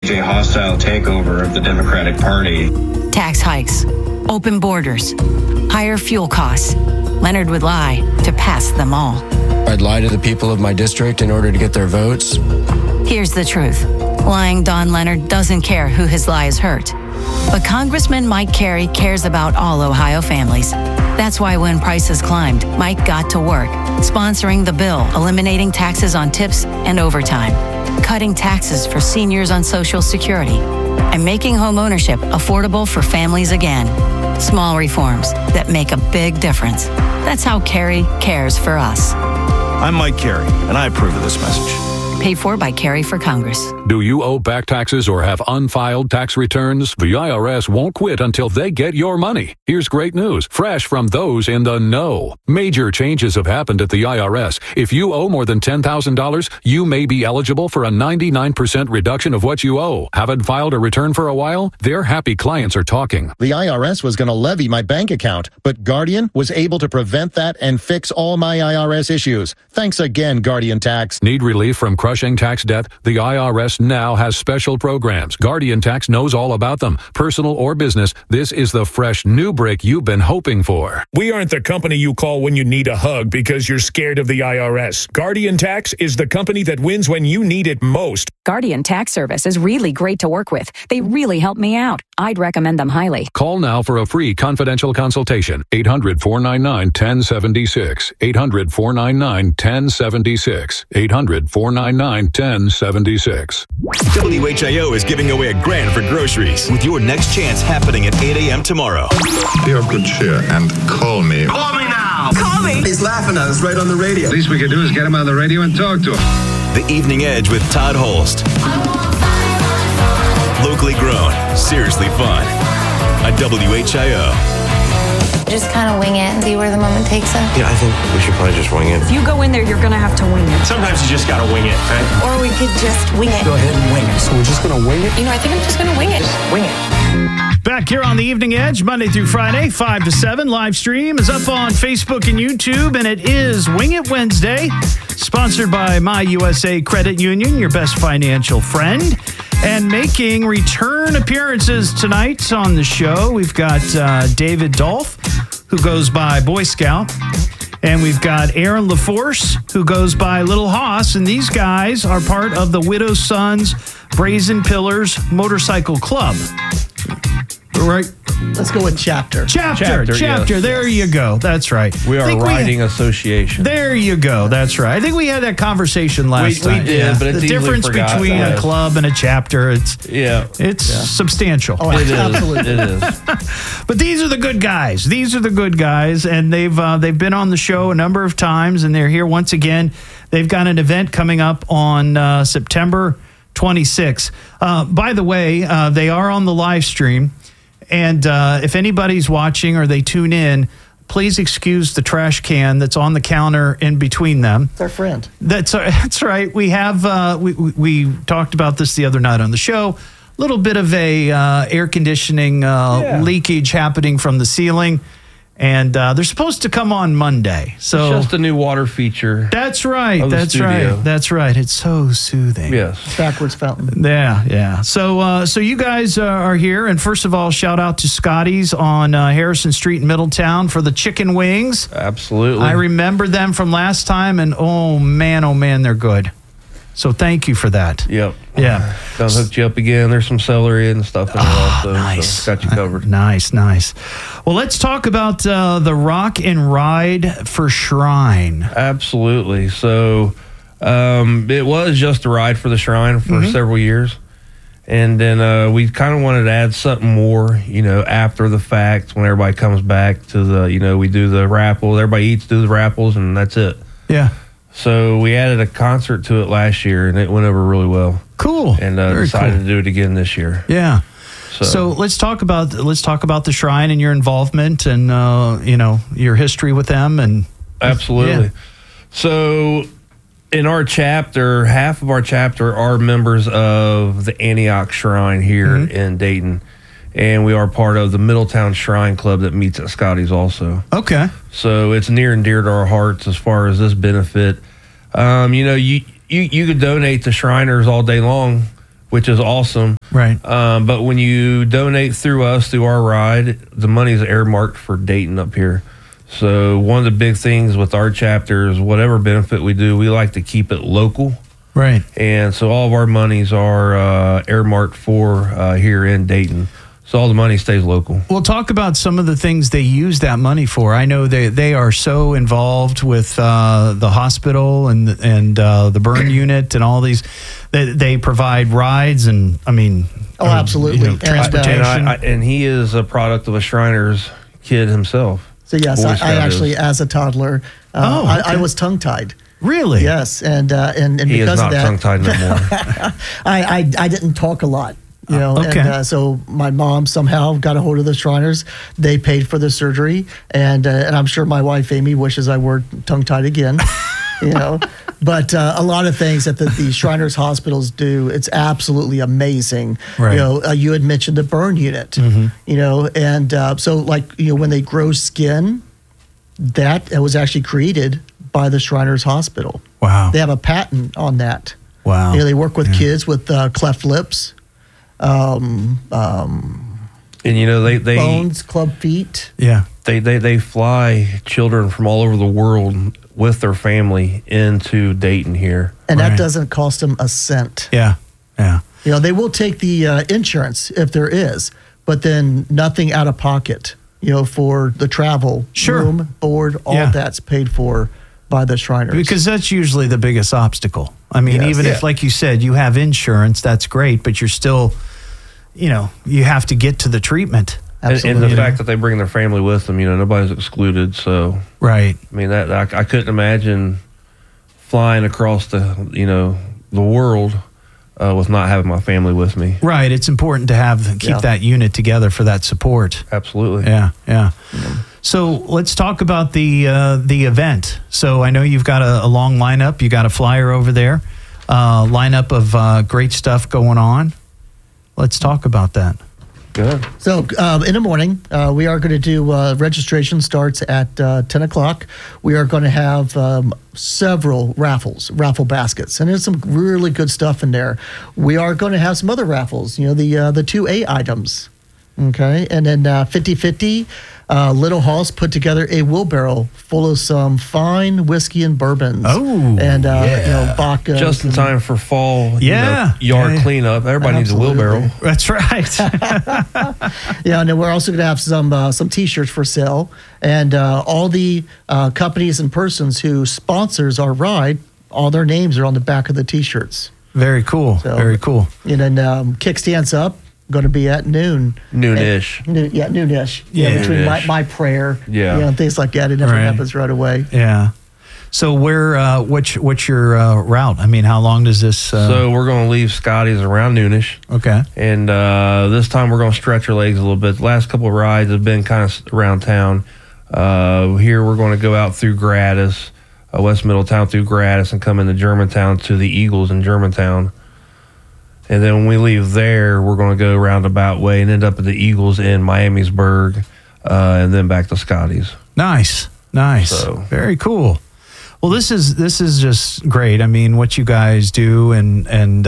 a hostile takeover of the Democratic Party. Tax hikes, open borders, higher fuel costs. Leonard would lie to pass them all. I'd lie to the people of my district in order to get their votes. Here's the truth. Lying Don Leonard doesn't care who his lies hurt. But Congressman Mike Carey cares about all Ohio families. That's why when prices climbed, Mike got to work, sponsoring the bill, eliminating taxes on tips and overtime, cutting taxes for seniors on Social Security, and making homeownership affordable for families again. Small reforms that make a big difference. That's how Carey cares for us. I'm Mike Carey, and I approve of this message. Paid for by Carey for Congress. Do you owe back taxes or have unfiled tax returns? The IRS won't quit until they get your money. Here's great news, fresh from those in the know. Major changes have happened at the IRS. If you owe more than $10,000, you may be eligible for a 99% reduction of what you owe. Haven't filed a return for a while? Their happy clients are talking. The IRS was going to levy my bank account, but Guardian was able to prevent that and fix all my IRS issues. Thanks again, Guardian Tax. Need relief from crushing tax debt? The IRS now has special programs. Guardian Tax knows all about them. Personal or business, this is the fresh new break you've been hoping for. We aren't the company you call when you need a hug because you're scared of the IRS. Guardian Tax is the company that wins when you need it most. Guardian Tax Service is really great to work with. They really help me out. I'd recommend them highly. Call now for a free confidential consultation. 800-499-1076. 800-499-1076. 800-499-1076. WHIO is giving away $1,000 for groceries with your next chance happening at 8 a.m. tomorrow. Be of good cheer and call me. Call me now! Call me! He's laughing at us right on the radio. The least we could do is get him on the radio and talk to him. The Evening Edge with Todd Holst. Locally grown, seriously fun. On WHIO. Just kind of wing it and see where the moment takes us. Yeah, I think we should probably just wing it. If you go in there, you're going to have to wing it. Sometimes you just got to wing it, right? Or we could just wing it. Go ahead and wing it. So we're just going to wing it? You know, I think I'm just going to wing it. Just wing it. Back here on the Evening Edge, Monday through Friday, 5 to 7. Live stream is up on Facebook and YouTube, and it is Wing It Wednesday, sponsored by My USA Credit Union, your best financial friend. And making return appearances tonight on the show, we've got David Dolph, who goes by Boy Scout. And we've got Aaron LaForce, who goes by Little Hoss. And these guys are part of the Widow's Sons Brazen Pillars Motorcycle Club. Right? Let's go with chapter. Chapter. Yes. There you go. That's right. We are a riding association. There you go. That's right. I think we had that conversation last time. We did, but it's the difference between a club and a chapter. It's substantial. Oh, absolutely. It is. But these are the good guys. These are the good guys, and they've been on the show a number of times, and they're here once again. They've got an event coming up on September 26th. By the way, they are on the live stream. And if anybody's watching or they tune in, please excuse the trash can that's on the counter in between them. It's our friend. That's right. We have we talked about this the other night on the show. A little bit of a air conditioning leakage happening from the ceiling. And they're supposed to come on Monday. So it's just a new water feature. That's right. That's right. It's so soothing. Yes. Backwards fountain. Yeah. So you guys are here. And first of all, shout out to Scotty's on Harrison Street in Middletown for the chicken wings. Absolutely. I remember them from last time. And oh, man, they're good. So thank you for that. Yep. Yeah. Done hooked you up again. There's some celery and stuff in there also. Nice. So got you covered. Nice. Well, let's talk about the Rock and Ride for Shrine. Absolutely. So it was just a ride for the Shrine for several years. And then we kind of wanted to add something more, after the fact when everybody comes back to the, we do the raffle. Everybody eats, do the raffles, and that's it. Yeah. So we added a concert to it last year, and it went over really well. Cool. And decided to do it again this year. Yeah. So let's talk about the Shrine and your involvement and your history with them and absolutely. Yeah. So in our chapter, half of our chapter are members of the Antioch Shrine here in Dayton. And we are part of the Middletown Shrine Club that meets at Scotty's also. Okay. So it's near and dear to our hearts as far as this benefit. You could donate to Shriners all day long, which is awesome. Right. But when you donate through us, through our ride, the money is earmarked for Dayton up here. So one of the big things with our chapter is whatever benefit we do, we like to keep it local. Right. And so all of our monies are earmarked for here in Dayton. So all the money stays local. We'll talk about some of the things they use that money for. I know they are so involved with the hospital and the burn unit and all these. They provide rides and, I mean... Oh, absolutely. Transportation. And he is a product of a Shriners kid himself. So, yes, I actually, as a toddler, I was tongue-tied. Really? Yes, and he because is of not that, tongue-tied no more. I didn't talk a lot, you know. Okay. And so my mom somehow got a hold of the Shriners. They paid for the surgery, and I'm sure my wife Amy wishes I were tongue-tied again, you know. But a lot of things that the Shriners hospitals do, it's absolutely amazing. Right. You know, you had mentioned the burn unit, you know, and so like, you know, when they grow skin, that was actually created by the Shriners Hospital. Wow. They have a patent on that. Wow. You know, they work with kids with cleft lips, And you know they bones, club feet. Yeah. They fly children from all over the world with their family into Dayton here. And that doesn't cost them a cent. Yeah. Yeah. You know, they will take the insurance if there is, but then nothing out of pocket, you know, for the travel, room, board, all that's paid for by the Shriners. Because that's usually the biggest obstacle. I mean, even if, like you said, you have insurance, that's great, but you're still, you know, you have to get to the treatment. Absolutely. And the fact that they bring their family with them, you know, nobody's excluded. So, right. I mean, that I couldn't imagine flying across the, you know, the world with not having my family with me. Right. It's important to keep that unit together for that support. Absolutely. Yeah. Yeah. So let's talk about the event. So I know you've got a long lineup. You got a flyer over there, lineup of great stuff going on. Let's talk about that. Good. So in the morning, we are going to do registration starts at 10 o'clock. We are going to have several raffle baskets, and there's some really good stuff in there. We are going to have some other raffles, you know, the 2A items. Okay, and then 50-50, Little Hoss put together a wheelbarrow full of some fine whiskey and bourbons. Oh, and you know, vodka. Just in time for fall, yard cleanup. Everybody needs a wheelbarrow. That's right. Yeah, and then we're also going to have some T-shirts for sale, and all the companies and persons who sponsors our ride, all their names are on the back of the T-shirts. Very cool. So, very cool. And then Kickstands Up. Going to be at noon. Noonish. Noonish. Yeah, between noonish. my prayer. Yeah. You know, and things like that. It never happens right away. Yeah. So where? What's your route? I mean, how long does this? So we're going to leave Scotty's around noonish. Okay. And this time we're going to stretch our legs a little bit. The last couple of rides have been kind of around town. Here we're going to go out through Gratis, West Middletown through Gratis, and come into Germantown to the Eagles in Germantown. And then when we leave there, we're going to go roundabout way and end up at the Eagles in Miamisburg, and then back to Scotty's. Nice. So, very cool. Well, this is just great. I mean, what you guys do and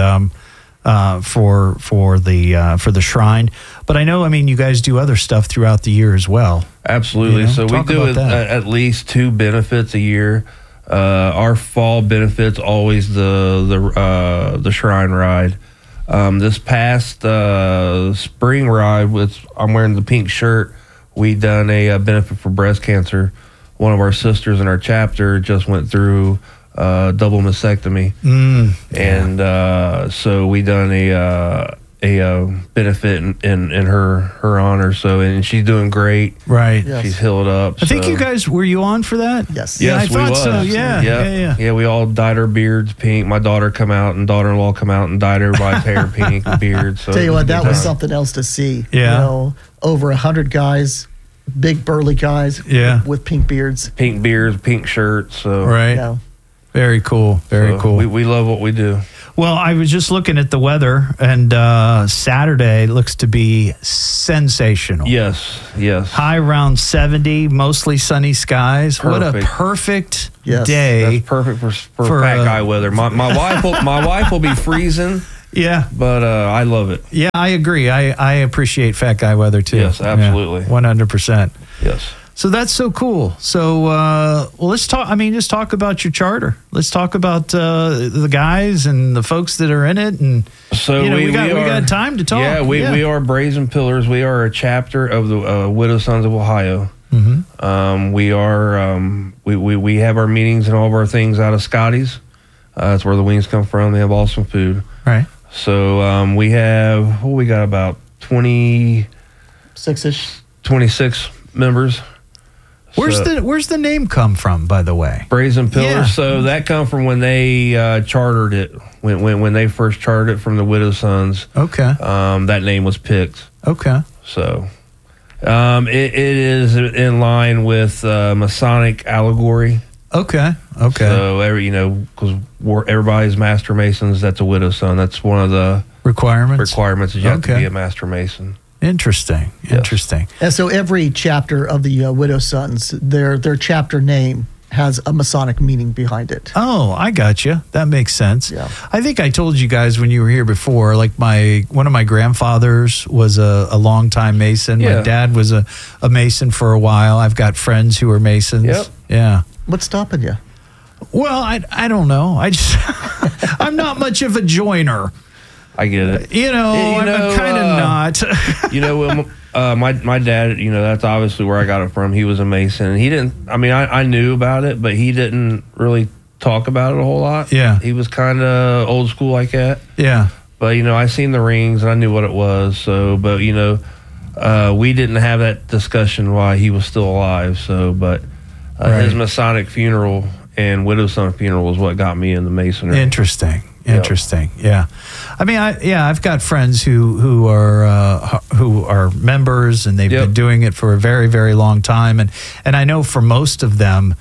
for the shrine, but I know, I mean, you guys do other stuff throughout the year as well. Absolutely. You know? So we do at least 2 benefits a year. Our fall benefits always the shrine ride. This past spring ride, I'm wearing the pink shirt. We done a benefit for breast cancer. One of our sisters in our chapter just went through double mastectomy, and so we done a benefit in her honor. So, and she's doing great. Right, yes. She's healed up. I think you guys were you on for that? Yes, I we thought was. so. Yeah. We all dyed our beards pink. My daughter come out and daughter-in-law come out and dyed everybody's hair pink and beards. So tell you what, that was something else to see. Yeah, you know, over 100 guys, big burly guys. Yeah, with pink beards, pink shirts. So right, yeah. Very cool. Very cool. We love what we do. Well, I was just looking at the weather, and Saturday looks to be sensational. Yes. High around 70, mostly sunny skies. Perfect. What a perfect Yes. day. That's perfect for fat guy weather. My wife will be freezing Yeah. But I love it. Yeah, I agree. I appreciate Fat Guy Weather, too. Yes, absolutely. 100%. Yes. So that's so cool. So, well, let's talk. I mean, just talk about your charter. Let's talk about the guys and the folks that are in it. And so we got time to talk. Yeah, we are Brazen Pillars. We are a chapter of the Widow Sons of Ohio. Mm-hmm. We are we have our meetings and all of our things out of Scotty's. That's where the wings come from. They have awesome food. Right. So we got about 26 members. Where's the name come from, by the way? Brazen Pillars. Yeah. So that come from when they chartered it. When they first chartered it from the Widow Sons. Okay. That name was picked. Okay. So it is in line with Masonic allegory. Okay. So because everybody's Master Masons, that's a Widow Son. That's one of the requirements is you have to be a Master Mason. Interesting. And so every chapter of the Widow Sons, their chapter name has a Masonic meaning behind it. Oh, I got you. That makes sense. Yeah. I think I told you guys when you were here before, like one of my grandfathers was a longtime Mason. Yeah. My dad was a Mason for a while. I've got friends who are Masons. Yep. Yeah. What's stopping you? Well, I don't know. I'm not much of a joiner. I get it. I'm kind of not. My dad, that's obviously where I got it from. He was a Mason. And he didn't, I knew about it, but he didn't really talk about it a whole lot. Yeah. He was kind of old school like that. Yeah. But, I seen the rings and I knew what it was. So, but, we didn't have that discussion while he was still alive. So, but his Masonic funeral and Widow Son funeral was what got me into Masonry. Interesting. Yeah. I've got friends who are members, and they've been doing it for a very, very long time, and I know for most of them,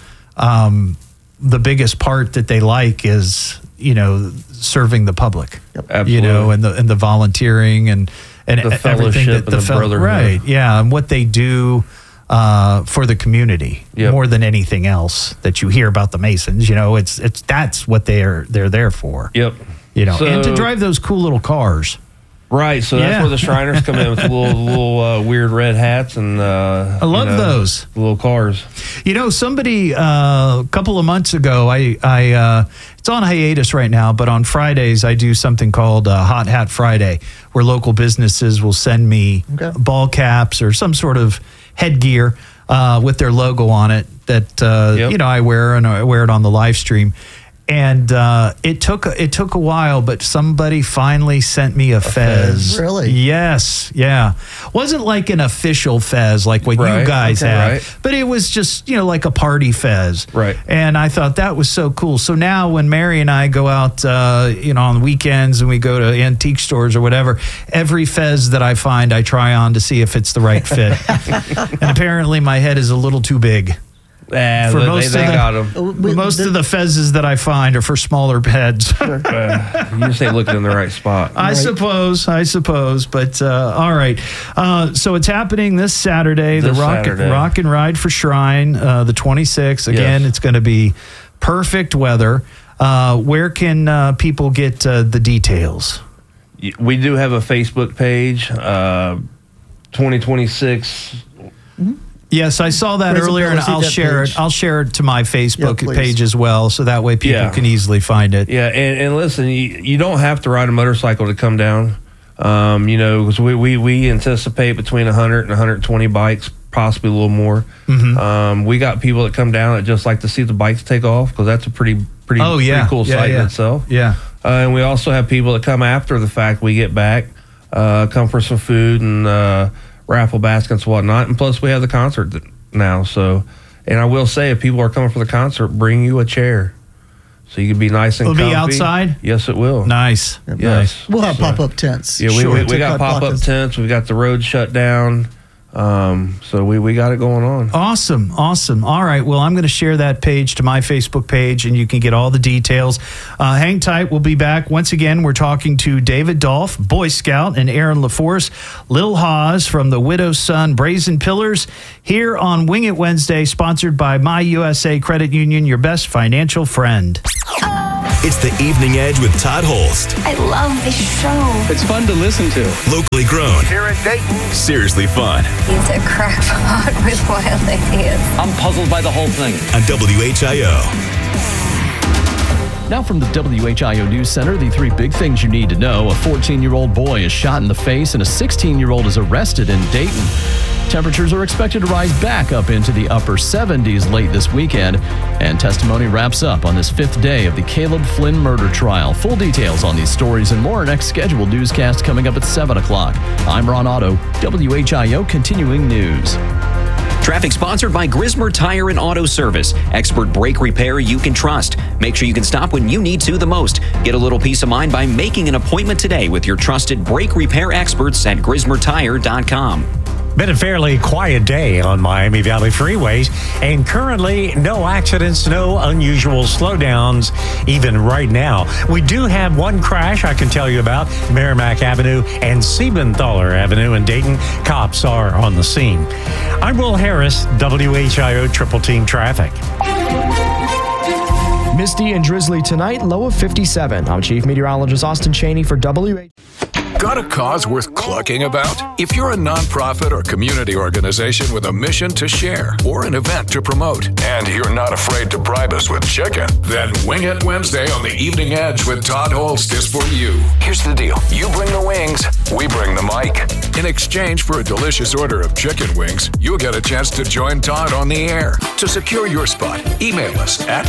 the biggest part that they like is serving the public. Absolutely. And the volunteering and the fellowship and the brotherhood. Right. Yeah, and what they do for the community more than anything else that you hear about the Masons. It's that's what they're there for. Yep. And to drive those cool little cars. Right. So that's where the Shriners come in with little weird red hats and I love those little cars. Somebody a couple of months ago, I it's on hiatus right now, but on Fridays I do something called Hot Hat Friday, where local businesses will send me ball caps or some sort of headgear with their logo on it that I wear, and I wear it on the live stream. And it took a while, but somebody finally sent me a fez. Really? Yes. Yeah. Wasn't like an official fez like what you guys have, but it was just like a party fez. Right. And I thought that was so cool. So now when Mary and I go out, on weekends and we go to antique stores or whatever, every fez that I find, I try on to see if it's the right fit. And apparently my head is a little too big. For most of the fezzes that I find are for smaller heads. You just ain't looking in the right spot. I suppose. But all right. So it's happening this Saturday. The Rock and Ride for Shrine, the 26th. Again, it's going to be perfect weather. Where can people get the details? We do have a Facebook page, 2026. Mm-hmm. Yes, I saw that earlier, and I'll share it. I'll share it to my Facebook page as well, so that way people can easily find it. Yeah, and listen, you don't have to ride a motorcycle to come down. Because we anticipate between 100 and 120 bikes, possibly a little more. Mm-hmm. We got people that come down that just like to see the bikes take off, because that's a pretty cool sight in itself. Yeah. And we also have people that come after the fact we get back, come for some food and raffle baskets and whatnot, and plus we have the concert now. So, and I will say, if people are coming for the concert, bring you a chair so you can be nice and comfy. It'll be outside? Yes, it will. Nice. Yes. Nice. We'll have pop-up tents. Yeah, we got pop-up tents. We got the road shut down. So we got it going on. Awesome. All right. Well, I'm going to share that page to my Facebook page, and you can get all the details. Hang tight. We'll be back. Once again, we're talking to David Dolph, Boy Scout, and Aaron LaForce, Lil Haas from the Widow Son Brazen Pillars, here on Wing It Wednesday, sponsored by My USA Credit Union, your best financial friend. It's the Evening Edge with Todd Holst. I love this show. It's fun to listen to. Locally grown. Here in Dayton. Seriously fun. He's a crackpot with wild ideas. I'm puzzled by the whole thing. On WHIO. Now from the WHIO News Center, the three big things you need to know. A 14-year-old boy is shot in the face and a 16-year-old is arrested in Dayton. Temperatures are expected to rise back up into the upper 70s late this weekend. And testimony wraps up on this 5th day of the Caleb Flynn murder trial. Full details on these stories and more. Next scheduled newscast coming up at 7 o'clock. I'm Ron Otto, WHIO Continuing News. Traffic sponsored by Grismer Tire and Auto Service. Expert brake repair you can trust. Make sure you can stop when you need to the most. Get a little peace of mind by making an appointment today with your trusted brake repair experts at GrismerTire.com. Been a fairly quiet day on Miami Valley freeways, and currently no accidents, no unusual slowdowns even right now. We do have one crash I can tell you about, Merrimack Avenue and Siebenthaler Avenue in Dayton. Cops are on the scene. I'm Will Harris, WHIO Triple Team Traffic. Misty and drizzly tonight, low of 57. I'm Chief Meteorologist Austin Cheney for WHIO. Got a cause worth clucking about? If you're a nonprofit or community organization with a mission to share or an event to promote, and you're not afraid to bribe us with chicken, then Wing It Wednesday on the Evening Edge with Todd Holst is for you. Here's the deal. You bring the wings, we bring the mic. In exchange for a delicious order of chicken wings, you'll get a chance to join Todd on the air. To secure your spot, email us at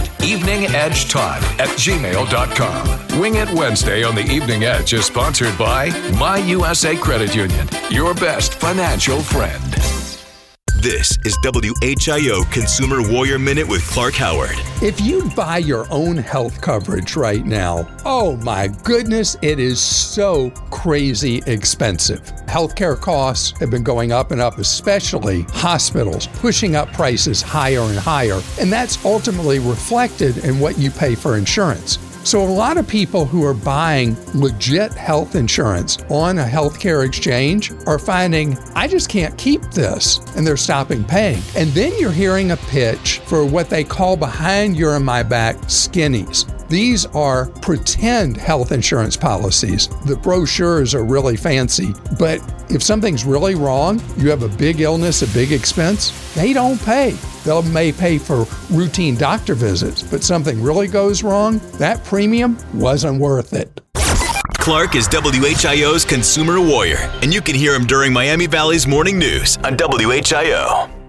eveningedgetodd@gmail.com. Wing It Wednesday on the Evening Edge is sponsored by My USA Credit Union, your best financial friend. This is WHIO Consumer Warrior Minute with Clark Howard. If you buy your own health coverage right now, oh my goodness, it is so crazy expensive. Healthcare costs have been going up and up, especially hospitals, pushing up prices higher and higher, and that's ultimately reflected in what you pay for insurance. So a lot of people who are buying legit health insurance on a healthcare exchange are finding, I just can't keep this, and they're stopping paying. And then you're hearing a pitch for what they call behind your and my back skinnies. These are pretend health insurance policies. The brochures are really fancy, but if something's really wrong, you have a big illness, a big expense, they don't pay. They may pay for routine doctor visits, but something really goes wrong, that premium wasn't worth it. Clark is WHIO's Consumer Warrior, and you can hear him during Miami Valley's Morning News on WHIO.